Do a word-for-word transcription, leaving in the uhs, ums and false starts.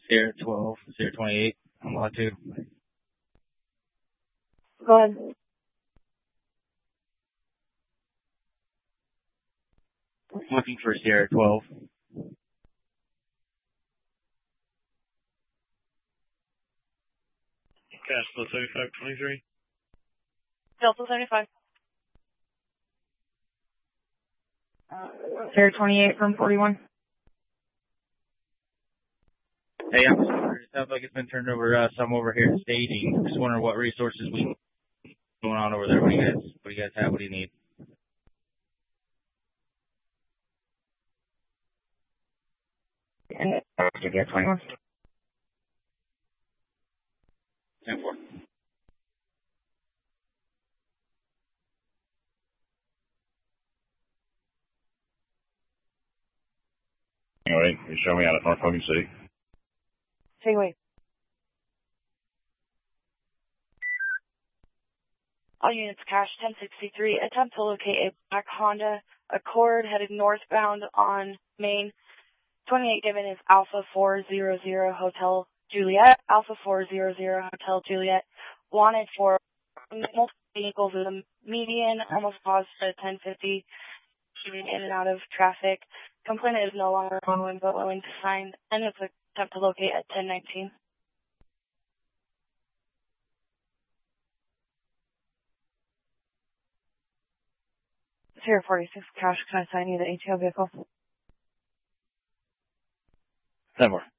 Sierra twelve, Sierra twenty-eight, on lot two. Go ahead. Looking for Sierra twelve. Castle seventy-five twenty-three. Delta seventy-five. Uh, Sierra twenty-eight from forty-one. Hey, I'm sorry. It sounds like it's been turned over to us. I'm over here at staging. Just wondering what resources we going on over there. What do you guys, what do you guys have? What do you need? And to get twenty-one. ten four. All right, you show me out at North Hogan City. Take away. All units cash ten sixty-three. Attempt to locate a black Honda Accord headed northbound on Main. twenty-eight given is Alpha four zero zero Hotel Juliet. Alpha four zero zero Hotel Juliet. Wanted for multiple vehicles in the median. Almost paused at ten fifty. In and out of traffic. Complainant is no longer willing but willing to sign. And it's an attempt to locate at ten nineteen. Sierra forty-six cash. Can I sign you the A T O vehicle? ten four.